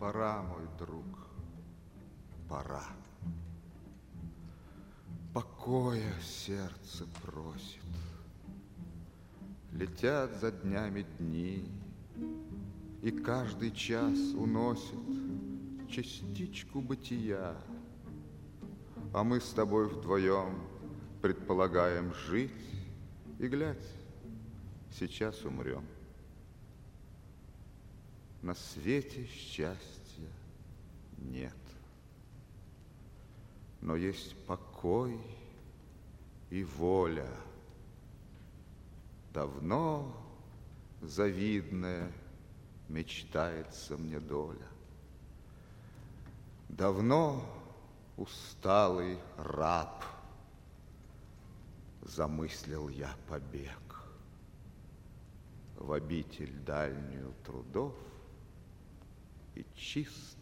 Пора, мой друг, пора. Покоя сердце просит. Летят за днями дни, и каждый час уносит частичку бытия. А мы с тобой вдвоем предполагаем жить, и, глядь, сейчас умрем. На свете счастья нет, но есть покой и воля. Давно завидная мечтается мне доля. Давно усталый раб замыслил я побег в обитель дальнюю трудов и чист